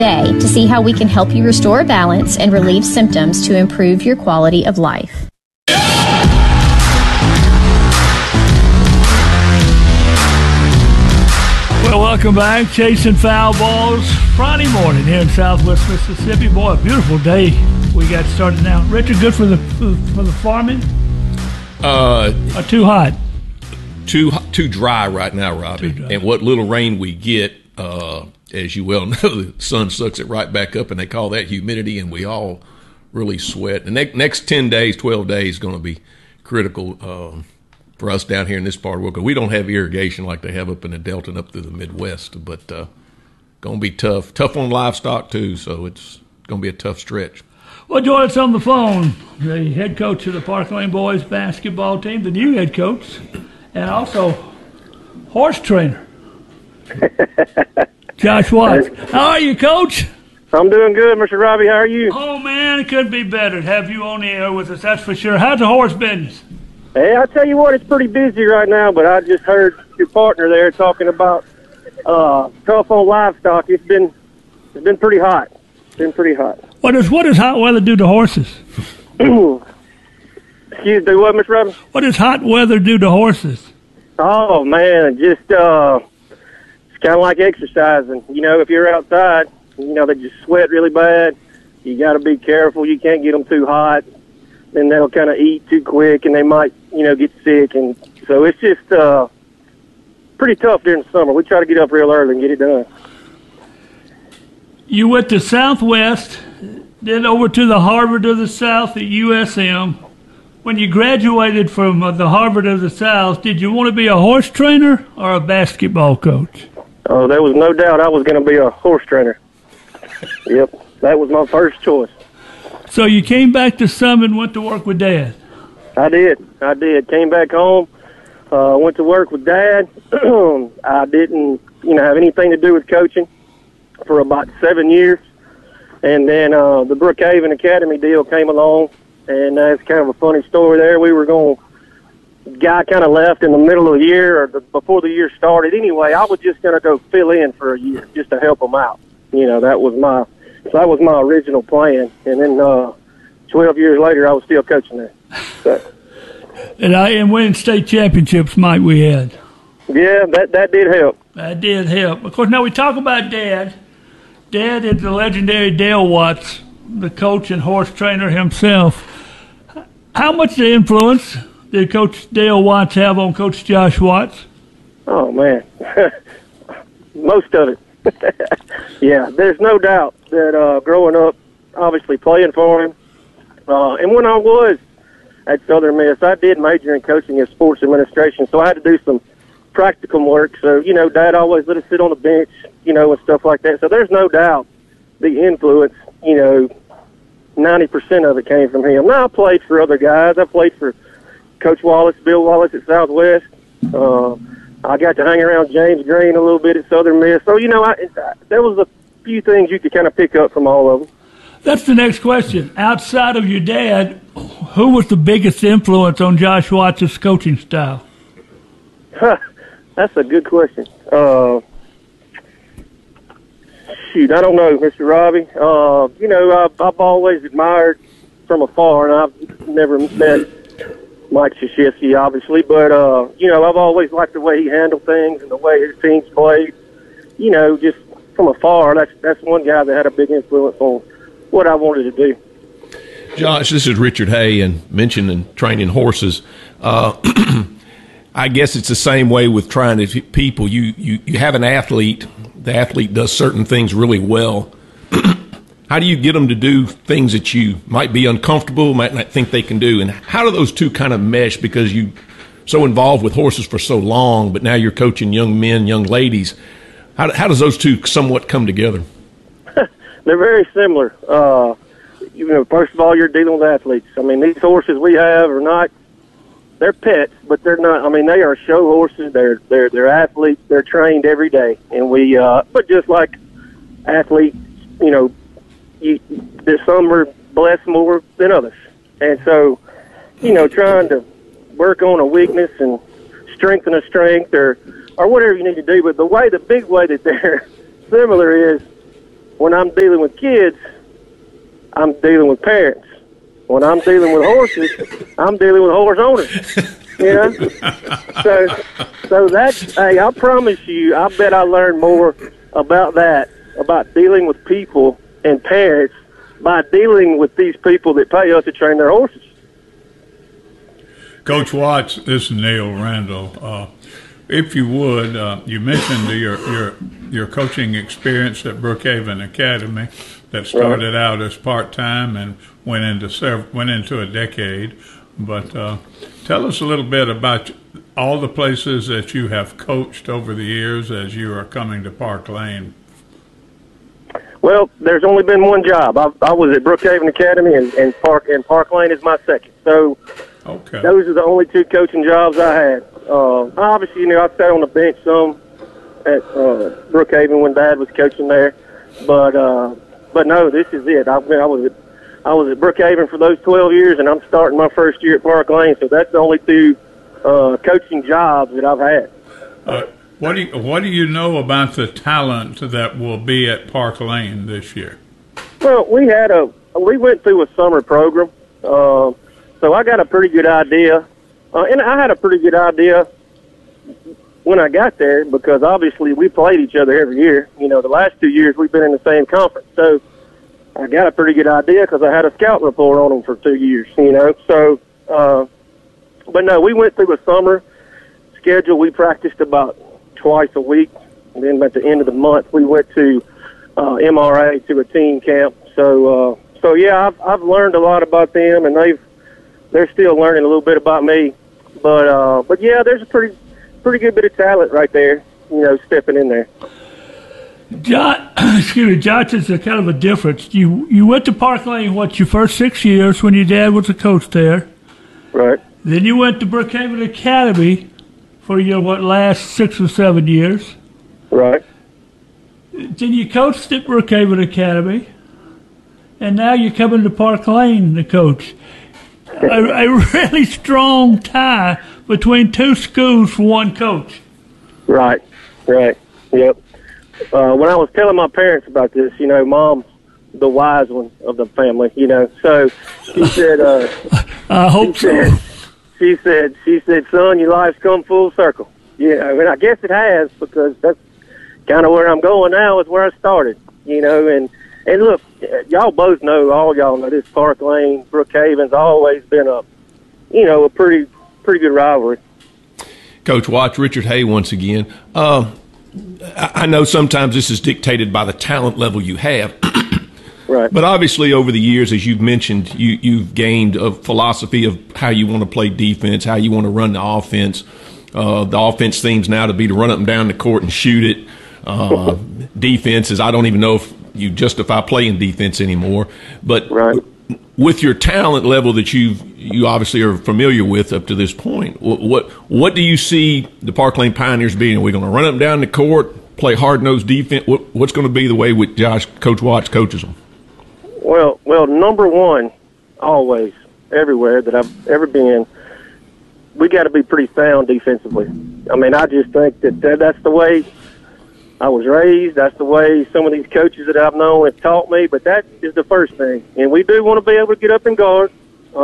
Today to see how we can help you restore balance and relieve symptoms to improve your quality of life. Well, welcome back. Chasing Foul Balls Friday morning here in Southwest Mississippi. Boy, a beautiful day we got started now. Richard, good for the farming? Or too hot? Too dry right now, Robbie. And what little rain we get, as you well know, the sun sucks it right back up, and they call that humidity, and we all really sweat. The next 10 days, 12 days is going to be critical for us down here in this part of the world. We don't have irrigation like they have up in the Delta and up through the Midwest, but going to be tough. Tough on livestock, too, so it's going to be a tough stretch. Well, join us on the phone, the head coach of the Park Lane Boys basketball team, the new head coach, and also horse trainer, Josh Watts. How are you, Coach? I'm doing good, Mr. Robbie. How are you? Oh, man, it couldn't be better to have you on the air with us, that's for sure. How's the horse business? Hey, I tell you what, it's pretty busy right now, but I just heard your partner there talking about tough on livestock. It's been pretty hot. It's been pretty hot. What does hot weather do to horses? Excuse me, what, Mr. Robbins? What does hot weather do to horses? Oh, man, just it's kind of like exercising. You know, if you're outside, you know, they just sweat really bad. You got to be careful. You can't get them too hot. Then they'll kind of eat too quick, and they might, you know, get sick. And so it's just pretty tough during the summer. We try to get up real early and get it done. You went to Southwest, then over to the Harvard of the South at USM. When you graduated from the Harvard of the South, did you want to be a horse trainer or a basketball coach? Oh, there was no doubt I was going to be a horse trainer. Yep, that was my first choice. So you came back to Summit and went to work with Dad? I did. Came back home, went to work with Dad. I didn't, you know, have anything to do with coaching for about 7 years. And then the Brookhaven Academy deal came along, and that's kind of a funny story there. The guy kind of left in the middle of the year or before the year started. Anyway, I was just going to go fill in for a year just to help him out. You know, that was my original plan. And then 12 years later, I was still coaching there. So. And winning state championships, might we add. Yeah, that did help. That did help. Of course, now we talk about Dad. Dad is the legendary Dale Watts, the coach and horse trainer himself. How much influence did Coach Dale Watts have on Coach Josh Watts? Oh, man. Most of it. Yeah, there's no doubt that growing up, obviously playing for him, and when I was at Southern Miss, I did major in coaching and sports administration, so I had to do some practicum work. So, you know, Dad always let us sit on the bench, you know, and stuff like that. So there's no doubt the influence, you know, 90% of it came from him. Now, I played for other guys. I played for Coach Wallace, Bill Wallace at Southwest. I got to hang around James Green a little bit at Southern Miss. So, you know, there was a few things you could kind of pick up from all of them. That's the next question. Outside of your dad, who was the biggest influence on Josh Watts' coaching style? That's a good question. Shoot, I don't know, Mr. Robbie. You know, I've always admired from afar, and I've never met Mike Krzyzewski, obviously, but, you know, I've always liked the way he handled things and the way his teams played. You know, just from afar, that's one guy that had a big influence on what I wanted to do. Josh, this is Richard Hay, and mentioning training horses. I guess it's the same way with trying to people. You have an athlete. The athlete does certain things really well. How do you get them to do things that you might be uncomfortable, might not think they can do? And how do those two kind of mesh? Because you so involved with horses for so long, but now you're coaching young men, young ladies. How does those two somewhat come together? They're very similar. You know, first of all, you're dealing with athletes. I mean, these horses we have are not, they're pets, but they're not, I mean, they are show horses. They're athletes. They're trained every day. And but just like athletes, you know, there's some are blessed more than others. And so, you know, trying to work on a weakness and strengthen a strength or whatever you need to do. But the big way that they're similar is when I'm dealing with kids, I'm dealing with parents. When I'm dealing with horses, I'm dealing with horse owners. You know? So that's, hey, I promise you, I bet I learned more about that, about dealing with people and parents by dealing with these people that pay us to train their horses. Coach Watts, this is Neil Randall. If you would, you mentioned your coaching experience at Brookhaven Academy that started out as part-time and went into a decade. But tell us a little bit about all the places that you have coached over the years as you are coming to Park Lane. Well, there's only been one job. I was at Brookhaven Academy, and Park Lane is my second. So okay. Those are the only two coaching jobs I had. Obviously, I sat on the bench some at Brookhaven when Dad was coaching there. But no, this is it. I was at Brookhaven for those 12 years, and I'm starting my first year at Park Lane. So that's the only two coaching jobs that I've had. What do you know about the talent that will be at Park Lane this year? Well, we went through a summer program, so I got a pretty good idea, and I had a pretty good idea when I got there because obviously we played each other every year. The last 2 years we've been in the same conference, so I got a pretty good idea because I had a scout report on them for 2 years. So, but no, we went through a summer schedule. We practiced about twice a week, and then at the end of the month we went to MRA to a team camp. So yeah, I've learned a lot about them, and they're still learning a little bit about me. But yeah, there's a pretty good bit of talent right there, stepping in there. Josh, is a kind of a difference. You went to Park Lane, your first 6 years when your dad was a coach there. Right. Then you went to Brookhaven Academy for your, last 6 or 7 years. Right. Then you coached at Brookhaven Academy, and now you're coming to Park Lane to coach. A really strong tie between two schools for one coach. Right, yep. When I was telling my parents about this, Mom's the wise one of the family, so she said, I hope so. She said, son, your life's come full circle. And I guess it has, because that's kind of where I'm going now, is where I started, and look, y'all both know, all y'all know this Park Lane, Brookhaven's always been a pretty good rivalry. Coach Watts, Richard Hay once again. I know sometimes this is dictated by the talent level you have. Right. But obviously over the years, as you've mentioned, you've gained a philosophy of how you want to play defense, how you want to run the offense. The offense seems now to be to run up and down the court and shoot it. Defense is, I don't even know if you justify playing defense anymore. But right. With your talent level that you obviously are familiar with up to this point, what do you see the Park Lane Pioneers being? Are we going to run up and down the court, play hard-nosed defense? What's going to be the way with Coach Watts coaches them? Well, number one, always, everywhere that I've ever been, we got to be pretty sound defensively. I mean, I just think that's the way I was raised. That's the way some of these coaches that I've known have taught me. But that is the first thing. And we do want to be able to get up and guard.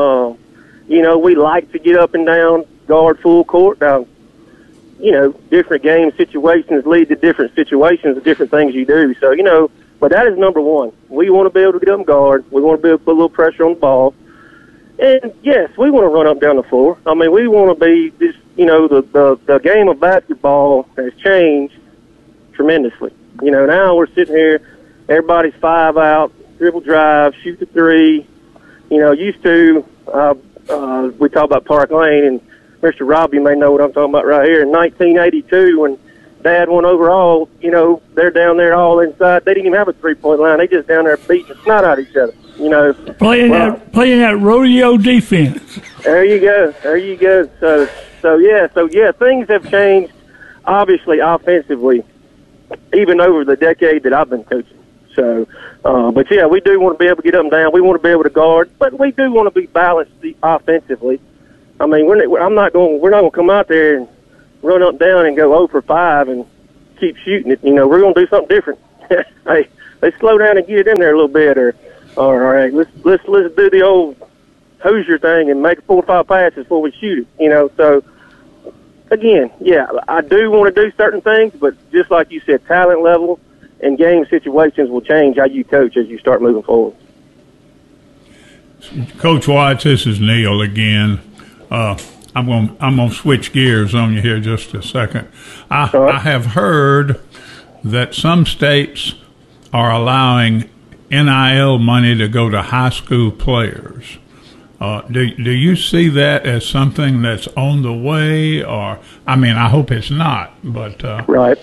We like to get up and down, guard full court. Now, different game situations lead to different situations and different things you do. So, but that is number one. We want to be able to get up and guard. We want to be able to put a little pressure on the ball. And, yes, we want to run up and down the floor. I mean, we want to be this, the game of basketball has changed tremendously. Now we're sitting here, everybody's 5 out, dribble drive, shoot the three. Used to, we talk about Park Lane, and Mr. Robbie may know what I'm talking about right here. In 1982, when Dad won overall, they're down there all inside. They didn't even have a three-point line. They just down there beating the snot out of each other. Playing that rodeo defense. There you go. So yeah, things have changed, obviously, offensively, even over the decade that I've been coaching. So, but yeah, we do want to be able to get up and down. We want to be able to guard, but we do want to be balanced offensively. I mean, we're not going to come out there and run up and down and go 0 for 5 and keep shooting it. We're going to do something different. Hey, let's slow down and get it in there a little bit, or all right, let's do the old Hoosier thing and make 4 or 5 passes before we shoot it. So again, yeah, I do want to do certain things, but just like you said, talent level and game situations will change how you coach as you start moving forward. Coach Watts, this is Neil again. I'm gonna switch gears on you here just a second. I have heard that some states are allowing NIL money to go to high school players. Do you see that as something that's on the way, or I hope it's not, but right.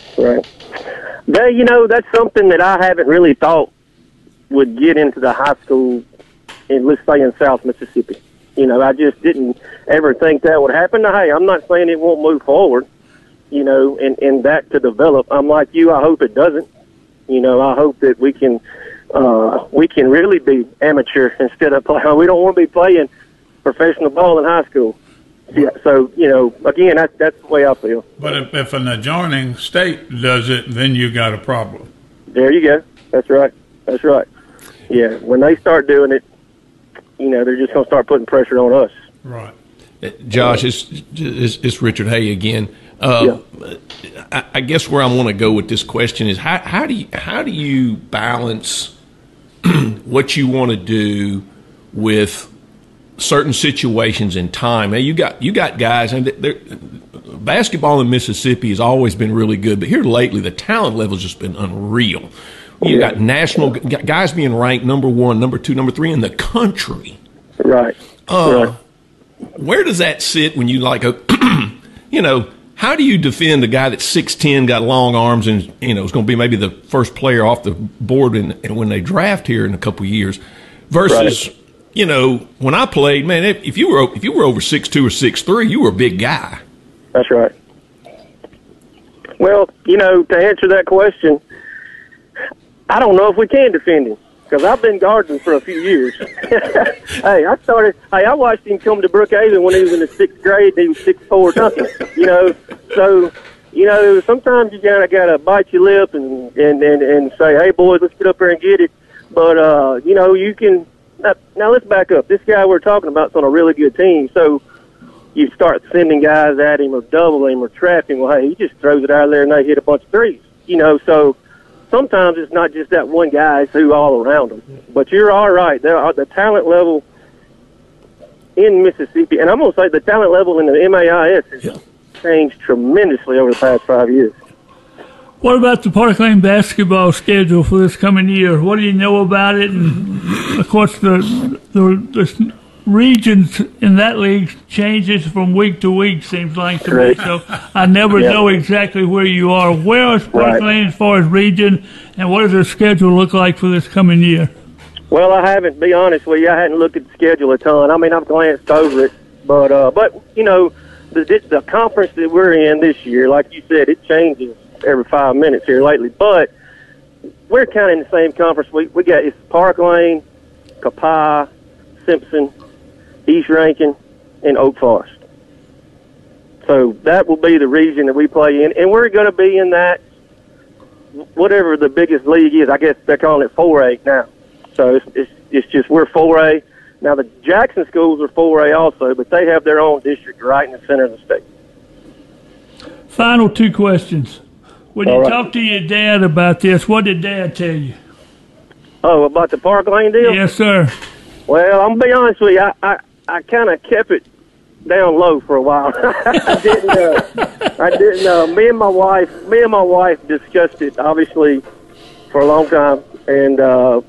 That's something that I haven't really thought would get into the high school, let's say in South Mississippi. I just didn't ever think that would happen. Now, hey, I'm not saying it won't move forward, and that to develop. I'm like you. I hope it doesn't. I hope that we can really be amateur instead of playing. We don't want to be playing professional ball in high school. Yeah, so, again, that's the way I feel. But if an adjoining state does it, then you got a problem. There you go. That's right. Yeah, when they start doing it, they're just going to start putting pressure on us. Right. Josh, it's Richard Hay again. Yeah. I guess where I want to go with this question is how do you balance what you want to do with certain situations and time? Now you got guys, and basketball in Mississippi has always been really good, but here lately the talent level has just been unreal. You got national guys being ranked number 1, number 2, number 3 in the country. Right. Where does that sit when you how do you defend a guy that's 6'10", got long arms, and is going to be maybe the first player off the board and when they draft here in a couple of years, versus when I played, man, if you were over 6'2" or 6'3", you were a big guy. That's right. Well, to answer that question, I don't know if we can defend him because I've been guarding for a few years. I watched him come to Brookhaven when he was in the 6th grade. And he was 6'4" something. So sometimes you gotta bite your lip and say, hey boys, let's get up here and get it. But you can. Now let's back up. This guy we're talking about is on a really good team, so you start sending guys at him or doubling him or trapping him. Well, hey, he just throws it out there and they hit a bunch of threes. So sometimes it's not just that one guy; it's who all around him. But you're all right. The talent level in Mississippi, and I'm going to say the talent level in the MAIS has changed tremendously over the past 5 years. What about the Park Lane basketball schedule for this coming year? What do you know about it? And of course, the regions in that league changes from week to week, seems like to me. So I never know exactly where you are. Where is Park Lane as far as region, and what does their schedule look like for this coming year? Well, I haven't, be honest with you. I hadn't looked at the schedule a ton. I've glanced over it, but the conference that we're in this year, like you said, it changes every 5 minutes here lately, but we're kind of in the same conference. We got it's Park Lane, Copiah, Simpson, East Rankin, and Oak Forest. So that will be the region that we play in, and we're going to be in that, whatever the biggest league is. I guess they're calling it 4A now. So it's just we're 4A. Now the Jackson schools are 4A also, but they have their own district right in the center of the state. Final 2 questions. When you talked to your dad about this, what did Dad tell you? Oh, about the Park Lane deal? Yes, sir. Well, I'm going to be honest with you. I kind of kept it down low for a while. I didn't. Me and my wife discussed it, obviously, for a long time. And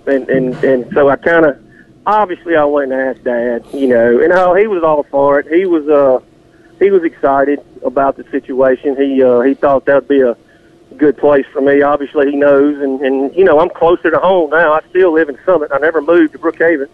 so I kind of, obviously I went and asked Dad, and he was all for it. He was excited about the situation. He thought that would be a good place for me. Obviously, he knows, and I'm closer to home now. I still live in Summit. I never moved to Brookhaven,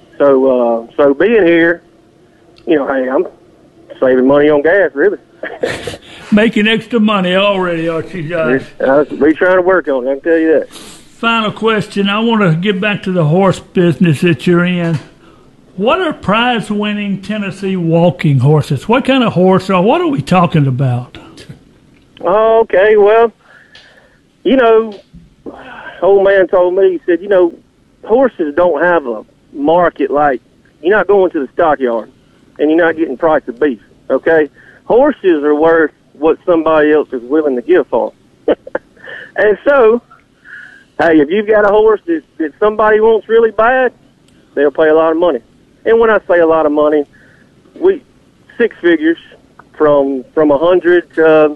so being here, hey, I'm saving money on gas, really. Making extra money already, aren't you guys? We trying to work on it. I can tell you that. Final question. I want to get back to the horse business that you're in. What are prize-winning Tennessee walking horses? What kind of horse or what are we talking about? Okay, well, old man told me, he said, horses don't have a market like, you're not going to the stockyard and you're not getting price of beef, okay? Horses are worth what somebody else is willing to give for them. And so, hey, if you've got a horse that somebody wants really bad, they'll pay a lot of money. And when I say a lot of money, six figures from 100 to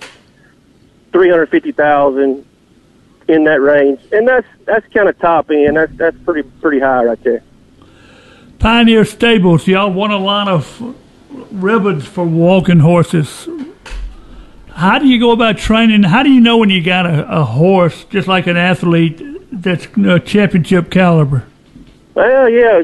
350,000 in that range, and that's kind of top end. That's pretty high right there. Pioneer Stables, y'all won a lot of ribbons for walking horses. How do you go about training? How do you know when you got a horse, just like an athlete, that's championship caliber? Well, yeah,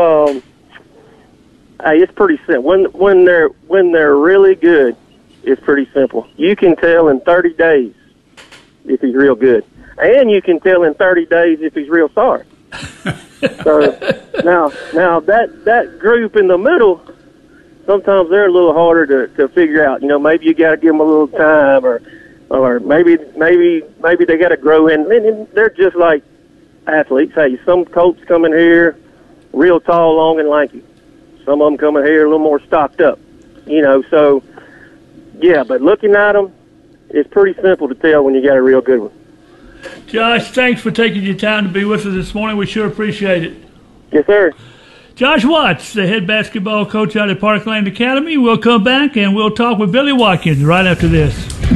it's pretty simple. When they're really good, it's pretty simple. You can tell in 30 days if he's real good, and you can tell in 30 days if he's real sorry. So now that group in the middle, sometimes they're a little harder to figure out. Maybe you got to give them a little time, or maybe they got to grow in. And they're just like athletes. Hey, some colts come in here real tall, long, and lanky. Some of them come in here a little more stocked up. So yeah. But looking at them, it's pretty simple to tell when you got a real good one. Josh, thanks for taking your time to be with us this morning. We sure appreciate it. Yes, sir. Josh Watts, the head basketball coach out at Parkland Academy. We'll come back and we'll talk with Billy Watkins right after this.